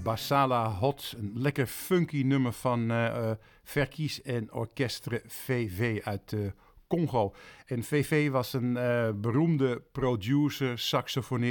Basala Hot, een lekker funky nummer van Verkies en Orchestre VV uit Congo. En VV was een beroemde producer, saxofonist.